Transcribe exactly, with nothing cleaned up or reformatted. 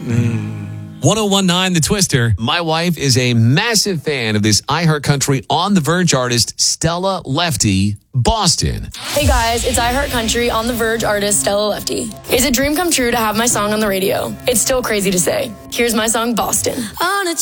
one oh one point nine The Twister. My wife is a massive fan of this iHeart Country On the Verge artist, Stella Lefty, Boston. Hey guys, it's iHeart Country On the Verge artist, Stella Lefty. It's a dream come true to have my song on the radio. It's still crazy to say. Here's my song, Boston. On a